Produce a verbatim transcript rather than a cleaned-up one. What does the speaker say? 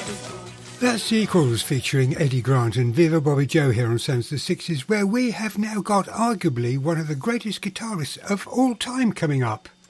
That's Sequels featuring Eddie Grant and Viva Bobby Joe here on Sounds of the Sixties, where we have now got arguably one of the greatest guitarists of all time coming up.